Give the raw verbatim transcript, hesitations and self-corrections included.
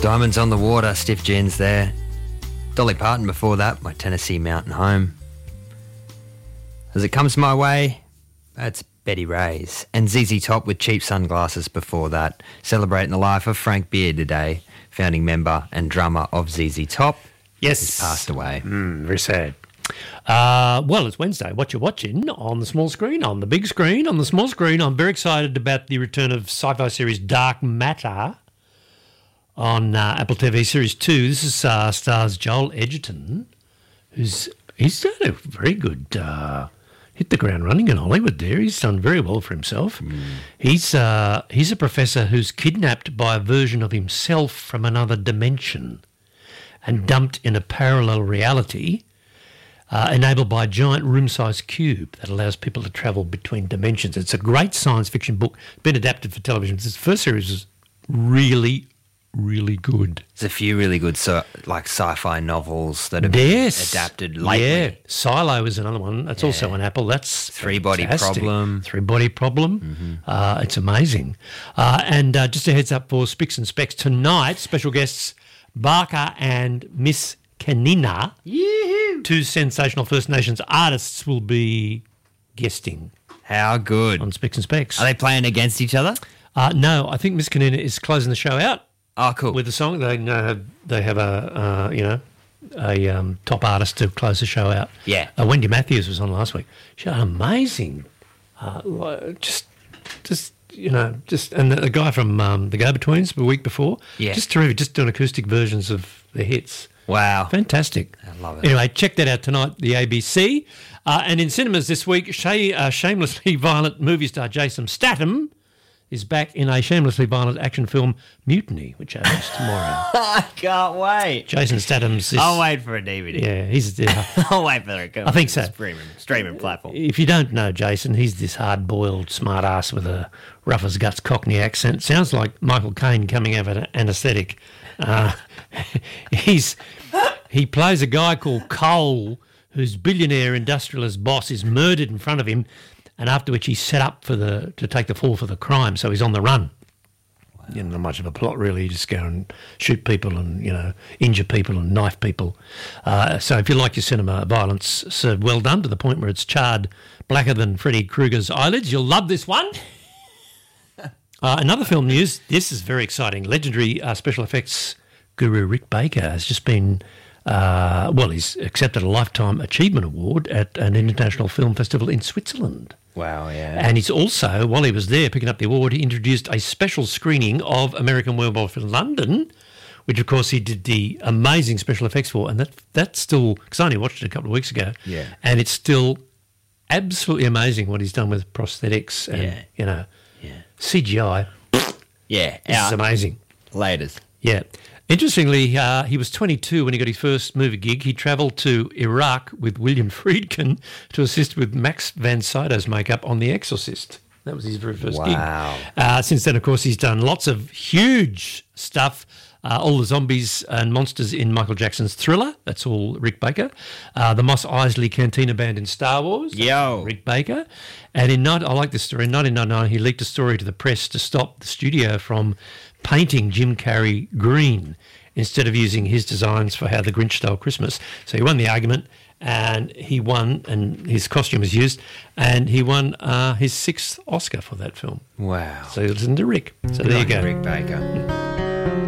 Diamonds on the Water, Stiff Gins there. Dolly Parton before that, My Tennessee Mountain Home. As It Comes My Way, that's Betty Ray's. And Z Z Top with Cheap Sunglasses before that. Celebrating the life of Frank Beard today, founding member and drummer of Z Z Top. Yes. He's passed away. Mm, very sad. Uh, well, it's Wednesday. What you're watching on the small screen, on the big screen, on the small screen. I'm very excited about the return of sci-fi series Dark Matter on uh, Apple T V Series two. This is uh, stars Joel Edgerton, who's he's done a very good uh, hit the ground running in Hollywood there. He's done very well for himself. Mm. He's uh, he's a professor who's kidnapped by a version of himself from another dimension and dumped in a parallel reality uh, enabled by a giant room-sized cube that allows people to travel between dimensions. It's a great science fiction book, been adapted for television. This first series was really, really good. There's a few really good so, like sci-fi novels that have yes. been adapted lately. Yeah, Silo is another one. That's yeah. also on Apple. That's Three Body fantastic. Problem. Three Body Problem. Mm-hmm. Uh, it's amazing. Uh, and uh, just a heads up for Spicks and Specs tonight, special guests Barker and Miss Kanina, Yee-hoo. Two sensational First Nations artists, will be guesting. How good. On Spicks and Specs. Are they playing against each other? Uh, no, I think Miss Kanina is closing the show out. Oh, cool. With the song. They know they have a, uh, you know, a um, top artist to close the show out. Yeah. Uh, Wendy Matthews was on last week. She had amazing, uh, just, just, you know, just, and the, the guy from um, the Go-Betweens the week before. Yeah. Just terrific, just doing acoustic versions of the hits. Wow. Fantastic. I love it. Anyway, check that out tonight, the A B C. Uh, and in cinemas this week, sh- uh, shamelessly violent movie star Jason Statham is back in a shamelessly violent action film, Mutiny, which opens tomorrow. I can't wait. Jason Statham's... This, I'll wait for a D V D. Yeah, he's... Uh, I'll wait for it. I think so. Streaming, streaming platform. If you don't know Jason, he's this hard-boiled smart ass with a rough-as-guts Cockney accent. Sounds like Michael Caine coming out of an anaesthetic. Uh, he's He plays a guy called Cole, whose billionaire industrialist boss is murdered in front of him, and after which he's set up for the to take the fall for the crime, so he's on the run. Wow. You know, not much of a plot, really. You just go and shoot people and, you know, injure people and knife people. Uh, so if you like your cinema violence served well done to the point where it's charred blacker than Freddy Krueger's eyelids, you'll love this one. uh, another film news, this is very exciting. Legendary uh, special effects guru Rick Baker has just been... Uh, well, he's accepted a Lifetime Achievement Award at an international film festival in Switzerland. Wow, yeah. And he's also, while he was there picking up the award, he introduced a special screening of American Werewolf in London, which, of course, he did the amazing special effects for. And that that's still, because I only watched it a couple of weeks ago, yeah. and it's still absolutely amazing what he's done with prosthetics and, yeah. you know, yeah. C G I. Yeah. This is amazing. Laters. Yeah. Interestingly, uh, he was twenty-two when he got his first movie gig. He travelled to Iraq with William Friedkin to assist with Max van Sydow's makeup on The Exorcist. That was his very first wow. gig. Wow. Uh, since then, of course, he's done lots of huge stuff. Uh, all the zombies and monsters in Michael Jackson's Thriller. That's all Rick Baker. Uh, the Mos Eisley Cantina Band in Star Wars. Yo. Rick Baker. And in I like this story. In nineteen ninety-nine, he leaked a story to the press to stop the studio from painting Jim Carrey green instead of using his designs for How the Grinch Stole Christmas. So he won the argument, and he won, and his costume was used, and he won uh, his sixth Oscar for that film. Wow. So listen to Rick. So there you go. Rick Baker.